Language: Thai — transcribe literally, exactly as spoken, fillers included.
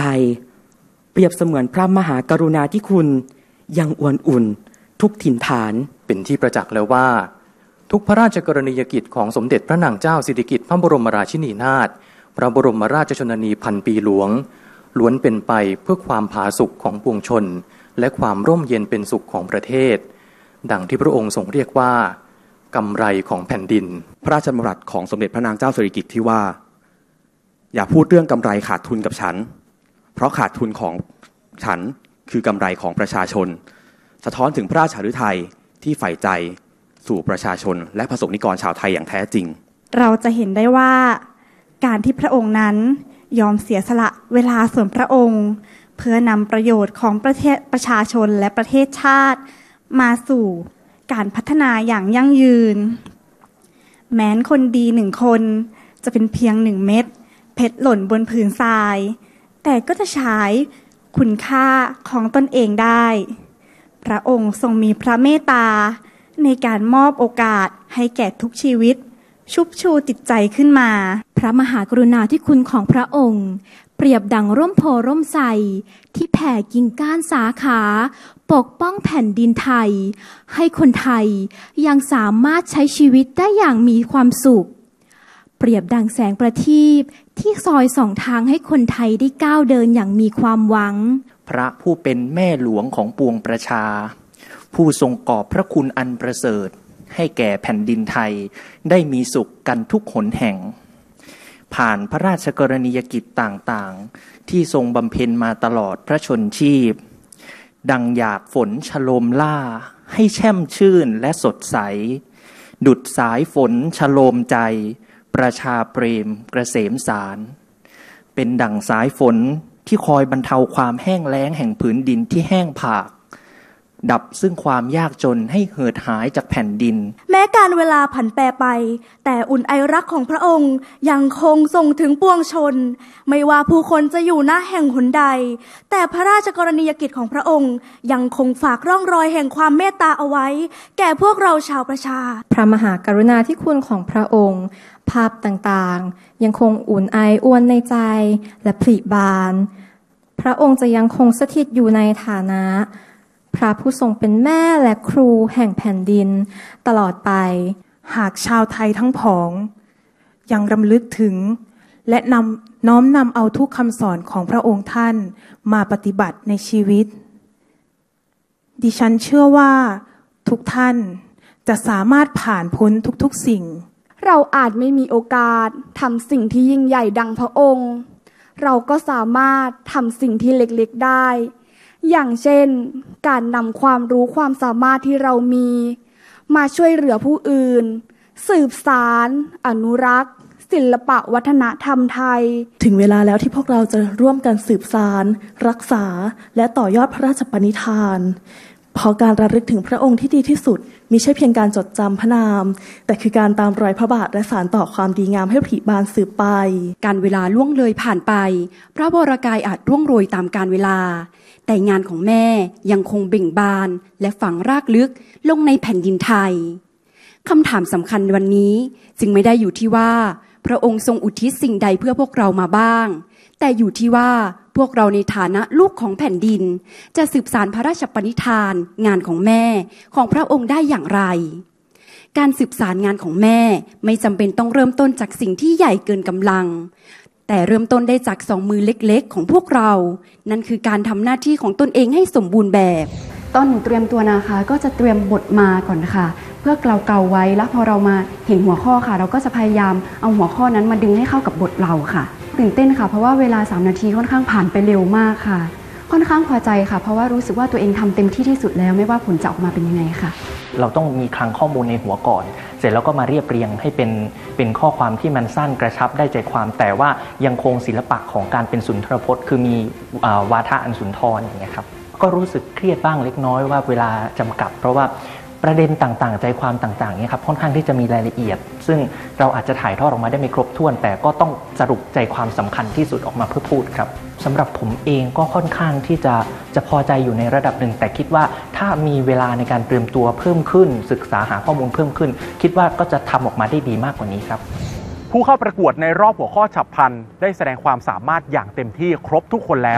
ยเปรียบเสมือนพระมหากรุณาธิคุณยังอวนอุ่นทุกถิ่นฐานเป็นที่ประจักษ์แล้วว่าทุกพระราชกรณียกิจของสมเด็จพระนางเจ้าสิริกิติ์พระบรมราชินีนาถพระบรมราชชนนีพันปีหลวงล้วนเป็นไปเพื่อความผาสุกของปวงชนและความร่มเย็นเป็นสุขของประเทศดังที่พระองค์ทรงเรียกว่ากำไรของแผ่นดินพระราชดำรัสของสมเด็จพระนางเจ้าสิริกิติ์ที่ว่าอย่าพูดเรื่องกำไรขาดทุนกับฉันเพราะขาดทุนของฉันคือกำไรของประชาชนสะท้อนถึงพระราชฤทัยที่ใฝ่ใจสู่ประชาชนและประสบนิกรชาวไทยอย่างแท้จริงเราจะเห็นได้ว่าการที่พระองค์นั้นยอมเสียสละเวลาส่วนพระองค์เพื่อนำประโยชน์ของประเทศประชาชนและประเทศชาติมาสู่การพัฒนาอย่างยั่งยืนแม้นคนดีหนึ่งคนจะเป็นเพียงหนึ่งเม็ดเพชรหล่นบนผืนทรายแต่ก็จะฉายคุณค่าของตนเองได้พระองค์ทรงมีพระเมตตาในการมอบโอกาสให้แก่ทุกชีวิตชุบชูจิตใจขึ้นมาพระมหากรุณาธิคุณของพระองค์เปรียบดังร่มโพร่มไทรที่แผ่กิ่งก้านสาขาปกป้องแผ่นดินไทยให้คนไทยยังสามารถใช้ชีวิตได้อย่างมีความสุขเปรียบดังแสงประทีปที่ซอยส่องทางให้คนไทยได้ก้าวเดินอย่างมีความหวังพระผู้เป็นแม่หลวงของปวงประชาผู้ทรงกอบพระคุณอันประเสริฐให้แก่แผ่นดินไทยได้มีสุขกันทุกหนแห่งผ่านพระราชกรณียกิจต่างๆที่ทรงบำเพ็ญมาตลอดพระชนชีพดังหยาดฝนฉโลมล่าให้แช่มชื่นและสดใสดุจสายฝนฉโลมใจประชาเปรมเกษมสารเป็นดั่งสายฝนที่คอยบรรเทาความแห้งแล้งแห่งผืนดินที่แห้งผากดับซึ่งความยากจนให้เหือดหายจากแผ่นดินแม้การเวลาผันแปรไปแต่อุ่นไอรักของพระองค์ยังคงส่งถึงปวงชนไม่ว่าผู้คนจะอยู่ณแห่งหนใดแต่พระราชกรณียกิจของพระองค์ยังคงฝากร่องรอยแห่งความเมตตาเอาไว้แก่พวกเราชาวประชาพระมหากรุณาธิคุณของพระองค์ภาพต่างๆยังคงอุ่นไออ้วนในใจและผลิบานพระองค์จะยังคงสถิตอยู่ในฐานะพระผู้ทรงเป็นแม่และครูแห่งแผ่นดินตลอดไปหากชาวไทยทั้งผองยังรำลึกถึงและนำน้อมนำเอาทุกคำสอนของพระองค์ท่านมาปฏิบัติในชีวิตดิฉันเชื่อว่าทุกท่านจะสามารถผ่านพ้นทุกๆสิ่งเราอาจไม่มีโอกาสทำสิ่งที่ยิ่งใหญ่ดังพระองค์เราก็สามารถทำสิ่งที่เล็กๆได้อย่างเช่นการนำความรู้ความสามารถที่เรามีมาช่วยเหลือผู้อื่นสืบสารอนุรักษ์ศิลปะวัฒนธรรมไทยถึงเวลาแล้วที่พวกเราจะร่วมกันสืบสารรักษาและต่อยอดพระราชปณิธานเพราะการระลึกถึงพระองค์ที่ดีที่สุดมิใช่เพียงการจดจำพระนามแต่คือการตามรอยพระบาทและสานต่อความดีงามให้ผลิบานสืบไปการเวลาล่วงเลยผ่านไปพระวรกายอาจร่วงโรยตามกาลเวลาแต่งานของแม่ยังคงเบ่งบานและฝังรากลึกลงในแผ่นดินไทยคำถามสำคัญวันนี้จึงไม่ได้อยู่ที่ว่าพระองค์ทรงอุทิศสิ่งใดเพื่อพวกเรามาบ้างแต่อยู่ที่ว่าพวกเราในฐานะลูกของแผ่นดินจะสืบสานพระราชปณิธานงานของแม่ของพระองค์ได้อย่างไรการสืบสานงานของแม่ไม่จำเป็นต้องเริ่มต้นจากสิ่งที่ใหญ่เกินกำลังแต่เริ่มต้นได้จากสองมือเล็กๆของพวกเรานั่นคือการทำหน้าที่ของตนเองให้สมบูรณ์แบบตอนหนูเตรียมตัวนะคะก็จะเตรียมบทมาก่อนค่ะเพื่อเกาๆไว้แล้วพอเรามาเห็นหัวข้อค่ะเราก็จะพยายามเอาหัวข้อนั้นมาดึงให้เข้ากับบทเราค่ะตื่นเต้นค่ะเพราะว่าเวลาสามนาทีค่อนข้างผ่านไปเร็วมากค่ะค่อนข้างพอใจค่ะเพราะว่ารู้สึกว่าตัวเองทำเต็มที่ที่สุดแล้วไม่ว่าผลจะออกมาเป็นยังไงค่ะเราต้องมีคลังข้อมูลในหัวก่อนเสร็จแล้วก็มาเรียบเรียงให้เป็นเป็นข้อความที่มันสั้นกระชับได้ใจความแต่ว่ายังคงศิลปะของการเป็นสุนทรพจน์คือมีวาทะอันสุนทรอย่างเงี้ยครับก็รู้สึกเครียดบ้างเล็กน้อยว่าเวลาจำกัดเพราะว่าประเด็นต่างๆใจความต่างๆเนี่ยครับค่อนข้างที่จะมีรายละเอียดซึ่งเราอาจจะถ่ายทอดออกมาได้ไม่ครบถ้วนแต่ก็ต้องสรุปใจความสำคัญที่สุดออกมาเพื่อพูดครับสำหรับผมเองก็ค่อนข้างที่จะจะพอใจอยู่ในระดับหนึ่งแต่คิดว่าถ้ามีเวลาในการเตรียมตัวเพิ่มขึ้นศึกษาหาข้อมูลเพิ่มขึ้นคิดว่าก็จะทำออกมาได้ดีมากกว่านี้ครับผู้เข้าประกวดในรอบหัวข้อฉับพลันได้แสดงความสามารถอย่างเต็มที่ครบทุกคนแล้ว